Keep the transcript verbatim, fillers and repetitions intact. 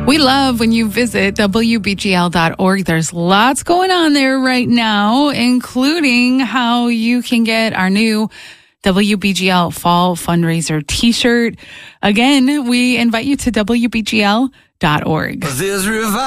We love when you visit W B G L dot org. There's lots going on there right now, including how you can get our new W B G L Fall Fundraiser t-shirt. Again, we invite you to W B G L dot org.